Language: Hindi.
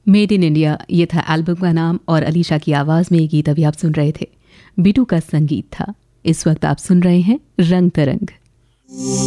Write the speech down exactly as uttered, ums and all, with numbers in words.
मेड इन इंडिया ये था एल्बम का नाम और अलीशा की आवाज़ में ये गीत अभी आप सुन रहे थे। बिटू का संगीत था। इस वक्त आप सुन रहे हैं रंग तरंग।